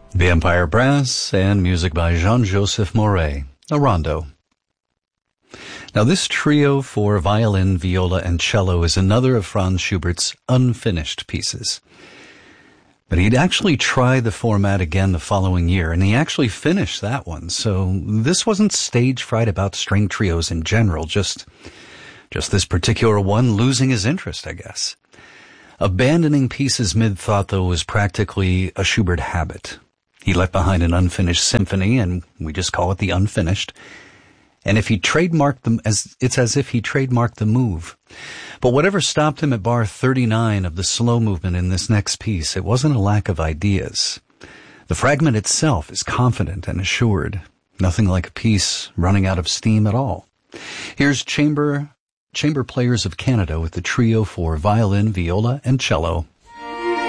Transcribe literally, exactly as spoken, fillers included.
The Empire Brass and music by Jean-Joseph Moret, a rondo. Now this trio for violin, viola, and cello is another of Franz Schubert's unfinished pieces. But he'd actually tried the format again the following year, and he actually finished that one. So this wasn't stage fright about string trios in general, just, just this particular one losing his interest, I guess. Abandoning pieces mid-thought, though, was practically a Schubert habit. He left behind an unfinished symphony, and we just call it the unfinished. And if he trademarked them, as it's as if he trademarked the move. But whatever stopped him at bar thirty-nine of the slow movement in this next piece, it wasn't a lack of ideas. The fragment itself is confident and assured. Nothing like a piece running out of steam at all. Here's Chamber, Chamber Players of Canada with the trio for violin, viola, and cello.